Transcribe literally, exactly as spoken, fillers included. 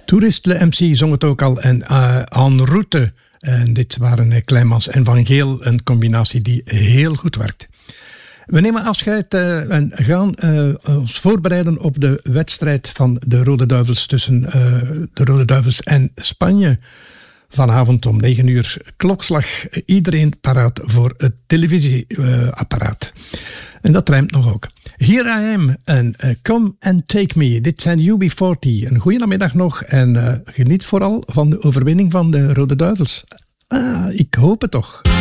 Toerist Le M C zong het ook al en uh, en route. En dit waren Clemens en Van Geel, een combinatie die heel goed werkt. We nemen afscheid uh, en gaan uh, ons voorbereiden op de wedstrijd van de Rode Duivels tussen uh, de Rode Duivels en Spanje. Vanavond om negen uur klokslag. Iedereen paraat voor het televisieapparaat. Uh, en dat rijmt nog ook. Here I am en uh, Come and Take Me. Dit zijn U B veertig. Een goede namiddag nog en uh, geniet vooral van de overwinning van de Rode Duivels. Ah, ik hoop het toch.